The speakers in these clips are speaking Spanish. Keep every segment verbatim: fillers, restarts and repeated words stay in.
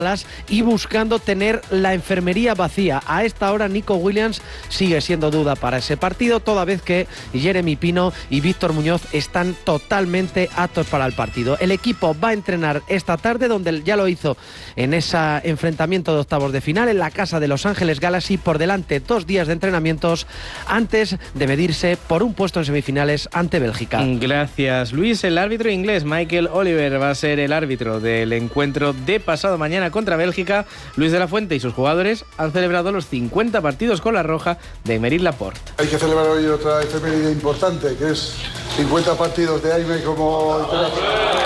y buscando tener la enfermería vacía. A esta hora Nico Williams sigue siendo duda para ese partido, toda vez que Jeremy Pino y Víctor Muñoz están totalmente aptos para el partido. El equipo va a entrenar esta tarde, donde ya lo hizo en ese enfrentamiento de octavos de final en la casa de Los Ángeles Galaxy. Por delante dos días de entrenamientos antes de medirse por un puesto en semifinales ante Bélgica. Gracias, Luis. El árbitro inglés Michael Oliver va a ser el árbitro del encuentro de pasado mañana contra Bélgica. Luis de la Fuente y sus jugadores han celebrado los cincuenta partidos con la roja de Aymeric Laporte. Hay que celebrar hoy otra efeméride importante, que es cincuenta partidos de Aime como internacional.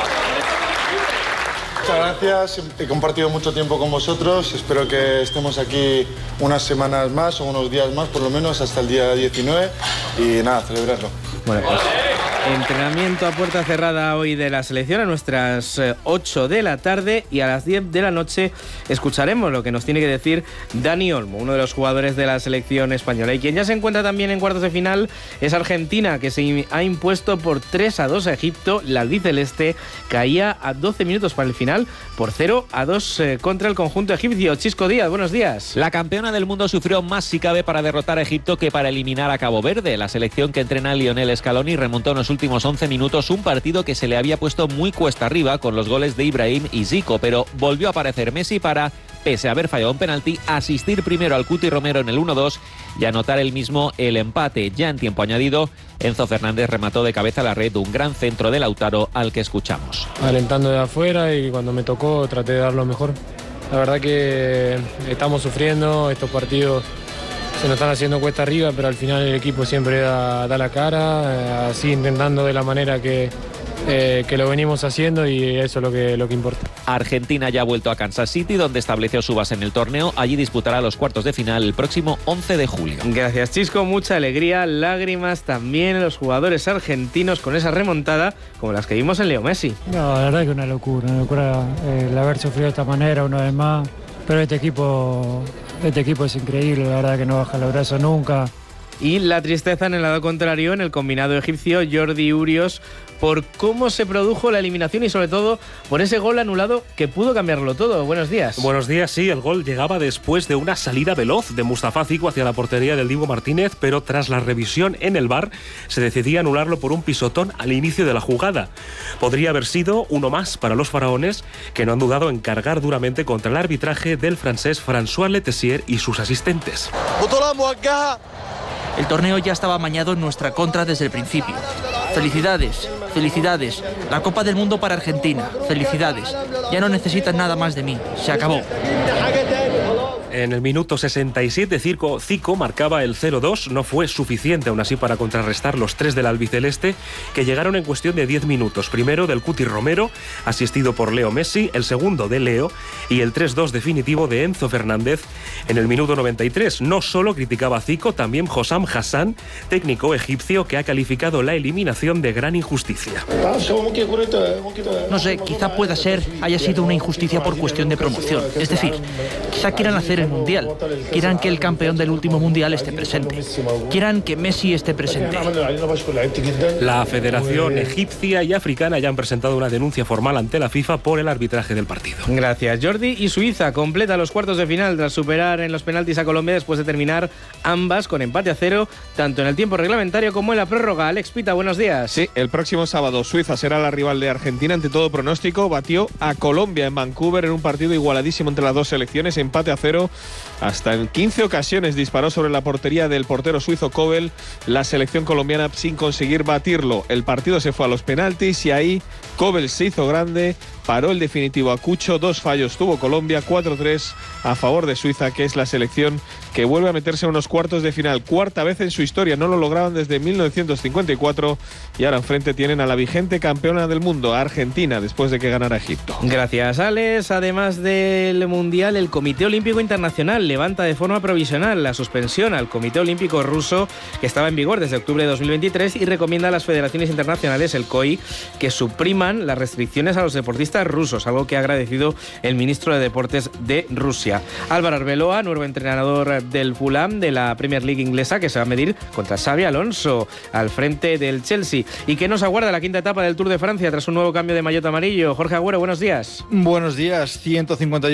Muchas gracias, he compartido mucho tiempo con vosotros, espero que estemos aquí unas semanas más o unos días más, por lo menos hasta el día diecinueve, y nada, celebrarlo. Bueno, pues, entrenamiento a puerta cerrada hoy de la selección a nuestras ocho de la tarde, y a las diez de la noche escucharemos lo que nos tiene que decir Dani Olmo, uno de los jugadores de la selección española. Y quien ya se encuentra también en cuartos de final es Argentina, que se ha impuesto por tres a dos a Egipto. La albiceleste caía a doce minutos para el final por cero a dos eh, contra el conjunto egipcio. Chisco Díaz, buenos días. La campeona del mundo sufrió más si cabe para derrotar a Egipto que para eliminar a Cabo Verde. La selección que entrena Lionel Scaloni remontó en los últimos once minutos un partido que se le había puesto muy cuesta arriba con los goles de Ibrahim y Zico, pero volvió a aparecer Messi para, pese a haber fallado un penalti, asistir primero al Cuti Romero en el uno dos y anotar el mismo el empate. Ya en tiempo añadido, Enzo Fernández remató de cabeza a la red un gran centro de Lautaro, al que escuchamos. Alentando de afuera, y cuando me tocó traté de dar lo mejor. La verdad que estamos sufriendo estos partidos. Se nos están haciendo cuesta arriba, pero al final el equipo siempre da, da la cara, así intentando de la manera que, eh, que lo venimos haciendo, y eso es lo que, lo que importa. Argentina ya ha vuelto a Kansas City, donde estableció su base en el torneo. Allí disputará los cuartos de final el próximo once de julio. Gracias, Chisco. Mucha alegría, lágrimas también en los jugadores argentinos con esa remontada como las que vimos en Leo Messi. No, la verdad que una locura, una locura eh, el haber sufrido de esta manera una vez más, pero este equipo... Este equipo es increíble, la verdad que no baja los brazos nunca. Y la tristeza en el lado contrario en el combinado egipcio, Jordi Urios, por cómo se produjo la eliminación y sobre todo por ese gol anulado que pudo cambiarlo todo. Buenos días. Buenos días, sí, el gol llegaba después de una salida veloz de Mustafa Zico hacia la portería del Dibu Martínez, pero tras la revisión en el V A R se decidía anularlo por un pisotón al inicio de la jugada. Podría haber sido uno más para los faraones, que no han dudado en cargar duramente contra el arbitraje del francés François Letessier y sus asistentes. El torneo ya estaba amañado en nuestra contra desde el principio. Felicidades, felicidades. La Copa del Mundo para Argentina. Felicidades. Ya no necesitan nada más de mí. Se acabó. En el minuto sesenta y siete, Zico, Zico marcaba el cero dos. No fue suficiente aún así para contrarrestar los tres del albiceleste, que llegaron en cuestión de diez minutos. Primero del Cuti Romero, asistido por Leo Messi, el segundo de Leo, y el tres dos definitivo de Enzo Fernández en el minuto noventa y tres. No solo criticaba a Zico, también Hossam Hassan, técnico egipcio, que ha calificado la eliminación de gran injusticia. No sé, quizá pueda ser, haya sido una injusticia por cuestión de promoción. Es decir, quizá quieran hacer el Mundial, quieran que el campeón del último Mundial esté presente, quieran que Messi esté presente. La Federación Egipcia y Africana ya han presentado una denuncia formal ante la FIFA por el arbitraje del partido. Gracias, Jordi. Y Suiza completa los cuartos de final tras superar en los penaltis a Colombia después de terminar ambas con empate a cero, tanto en el tiempo reglamentario como en la prórroga. Alex Pita, buenos días. Sí, el próximo sábado Suiza será la rival de Argentina. Ante todo pronóstico, batió a Colombia en Vancouver en un partido igualadísimo entre las dos selecciones, empate a cero. Hasta en quince ocasiones disparó sobre la portería del portero suizo Kobel la selección colombiana sin conseguir batirlo. El partido se fue a los penaltis y ahí Kobel se hizo grande, paró el definitivo a Cucho, dos fallos tuvo Colombia, cuatro tres a favor de Suiza, que es la selección que vuelve a meterse en unos cuartos de final. Cuarta vez en su historia, no lo lograban desde mil novecientos cincuenta y cuatro, y ahora enfrente tienen a la vigente campeona del mundo, a Argentina, después de que ganara Egipto. Gracias, Alex. Además del Mundial, el Comité Olímpico Internacional levanta de forma provisional la suspensión al Comité Olímpico Ruso, que estaba en vigor desde octubre de dos mil veintitrés, y recomienda a las federaciones internacionales, el C O I, que supriman las restricciones a los deportistas rusos, algo que ha agradecido el ministro de Deportes de Rusia. Álvaro Arbeloa, nuevo entrenador del Fulham de la Premier League inglesa, que se va a medir contra Xabi Alonso al frente del Chelsea. ¿Y qué nos aguarda la quinta etapa del Tour de Francia tras un nuevo cambio de maillot amarillo? Jorge Agüero, buenos días. Buenos días. ciento cincuenta